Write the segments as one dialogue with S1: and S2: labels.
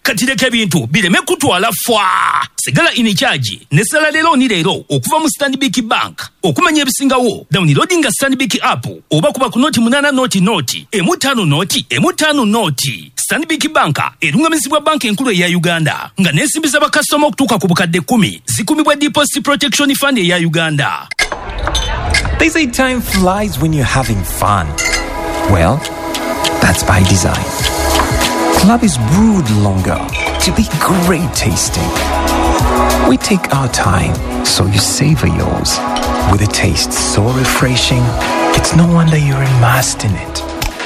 S1: katireka ebintu bireme kutwala fwa sigala in charge ne sala lero ni lero okuva mu Stanbic Bank okumanya ebisingawo downloading Stanbic app oba kuba ku noti 8 noti M5 noti Stanbic Bank erungamizibwa banka enkulu ya Uganda nga nesimbiza ba customer okutuuka ku bukadde 10 zikumibwa Deposit Protection Fund ya Uganda.
S2: They say time flies when you're having fun. Well, that's by design. Club is brewed longer to be great tasting. We take our time, so you savor yours. With a taste so refreshing, it's no wonder you're immersed in it.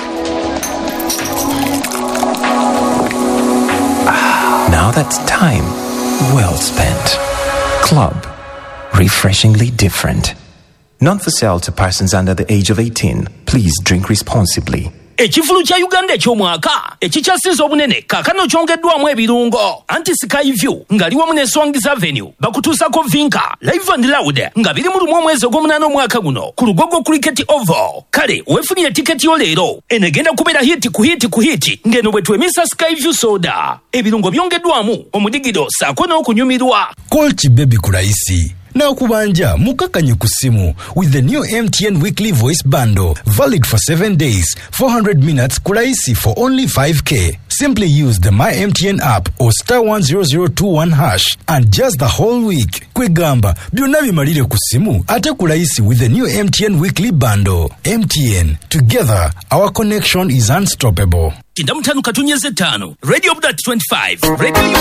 S2: Now that's time well spent. Club. Refreshingly different. Not for sale to persons under the age of 18. Please drink responsibly.
S1: Ekifulu kya Uganda eky'omwaka ekikyasinze obunene kaakano kyongeddwamu ebirungo anti Skyview ngali wamu ne Swangies Avenue bakutuusako Vinca Live and Loud nga biri mu mwezi ogw'omunaana omwaka guno ku Lugogo Cricket Oval. Kale weefunire tiketi yo leero enegenda kubeera hiti ku hiti ngeno bwe twemisa Skyview soda ebirungo byongeddwamu omudigido saako n'okunyumirwa.
S3: Kolchi baby kuraisi na kubanja mukakanye ku simu with the new MTN weekly voice bundle valid for 7 days 400 minutes kuraisi for only 5k. Simply use the My MTN app or *10021 hash and just the whole week. Kwegamba byonna bimalire ku simu ate kuraisi with the new MTN weekly bundle. MTN, together our connection is unstoppable.
S1: Tindamutanu katunyeze 5 Radio Update 25 Radio